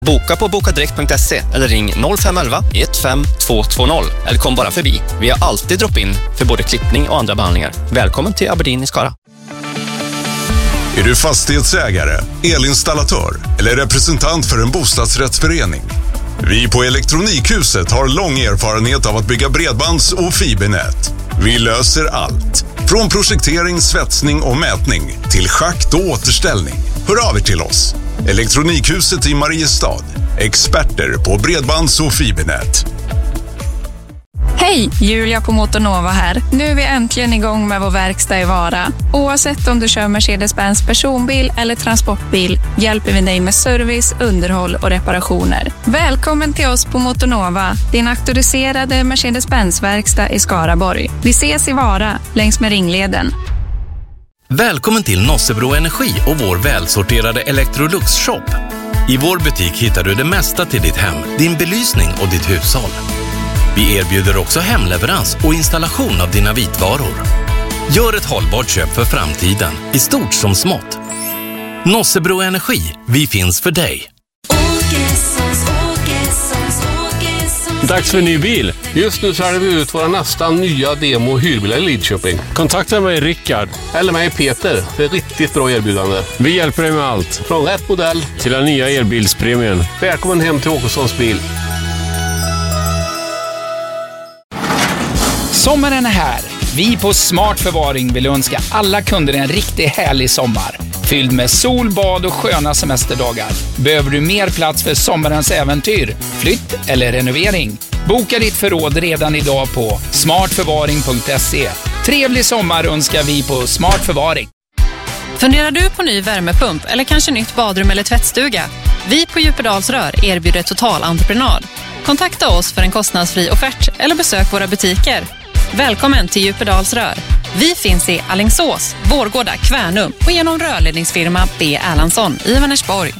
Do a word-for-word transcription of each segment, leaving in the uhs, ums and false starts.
Boka på bokadirekt punkt se eller ring noll fem ett ett ett fem två två noll eller kom bara förbi. Vi har alltid drop-in för både klippning och andra behandlingar. Välkommen till Aberdeen i Skara. Är du fastighetsägare, elinstallatör eller representant för en bostadsrättsförening? Vi på Elektronikhuset har lång erfarenhet av att bygga bredbands- och fibernät. Vi löser allt. Från projektering, svetsning och mätning till schakt och återställning. Hör av er till oss. Elektronikhuset i Mariestad. Experter på bredbands- och fibernät. Hej, Julia på Motornova här. Nu är vi äntligen igång med vår verkstad i Vara. Oavsett om du kör Mercedes-Benz personbil eller transportbil hjälper vi dig med service, underhåll och reparationer. Välkommen till oss på Motornova, din auktoriserade Mercedes-Benz-verkstad i Skaraborg. Vi ses i Vara, längs med Ringleden. Välkommen till Nossebro Energi och vår välsorterade Electrolux shop. I vår butik hittar du det mesta till ditt hem, din belysning och ditt hushåll. Vi erbjuder också hemleverans och installation av dina vitvaror. Gör ett hållbart köp för framtiden, i stort som smått. Nossebro Energi, vi finns för dig. Dags för en ny bil. Just nu säljer vi ut våra nästan nya demo- och hyrbilar i Lidköping. Kontakta mig Rickard. Eller mig Peter för ett riktigt bra erbjudande. Vi hjälper dig med allt. Från rätt modell till den nya elbilspremien. Välkommen hem till Åkessons bil. Sommaren är här. Vi på Smart Förvaring vill önska alla kunder en riktigt härlig sommar. Fylld med sol, bad och sköna semesterdagar. Behöver du mer plats för sommarens äventyr, flytt eller renovering? Boka ditt förråd redan idag på smart förvaring punkt se. Trevlig sommar önskar vi på Smart Förvaring. Funderar du på ny värmepump eller kanske nytt badrum eller tvättstuga? Vi på Djupedalsrör erbjuder totalentreprenad. Kontakta oss för en kostnadsfri offert eller besök våra butiker. Välkommen till Djupedalsrör. Vi finns i Alingsås, Vårgårda, Kvärnum och genom rörledningsfirma B. Erlandsson i Vänersborg.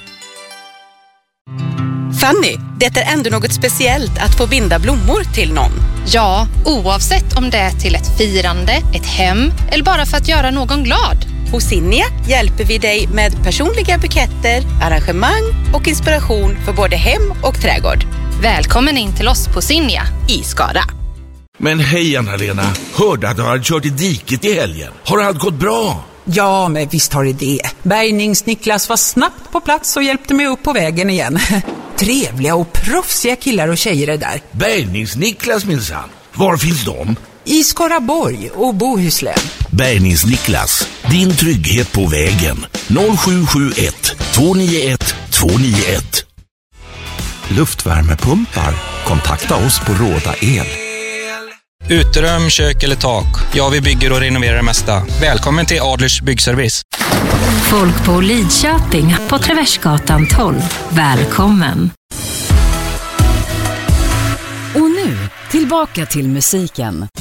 Fanny, det är ändå något speciellt att få binda blommor till någon. Ja, oavsett om det är till ett firande, ett hem eller bara för att göra någon glad. Hos Sinja hjälper vi dig med personliga buketter, arrangemang och inspiration för både hem och trädgård. Välkommen in till oss på Sinja i Skara. Men hej Anna-Lena, hörde att du hade kört i diket i helgen. Har allt gått bra? Ja, men visst har det det. Bärgnings-Niklas var snabbt på plats och hjälpte mig upp på vägen igen. Trevliga och proffsiga killar och tjejer är där. Bärgnings-Niklas minsann. Var finns de? I Skaraborg och Bohuslän. Bärgnings-Niklas, din trygghet på vägen. noll sju sju ett två nio ett två nio ett. Luftvärmepumpar. Kontakta oss på Råda El. Uterum, kök eller tak. Ja, vi bygger och renoverar det mesta. Välkommen till Adlers Byggservice. Folk på Lidköping på Traversgatan tolv. Välkommen. Och nu, tillbaka till musiken.